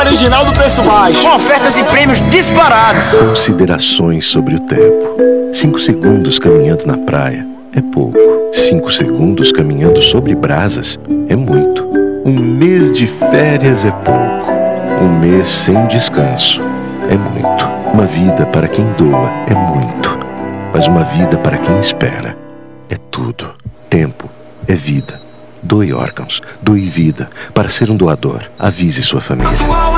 original do preço baixo, com ofertas e prêmios disparados. Considerações sobre o tempo. 5 segundos caminhando na praia é pouco. 5 segundos caminhando sobre brasas é muito. Um mês de férias é pouco. Um mês sem descanso é muito. Uma vida para quem doa é muito. Mas uma vida para quem espera é tudo. Tempo é vida. Doe órgãos, doe vida. Para ser um doador, avise sua família.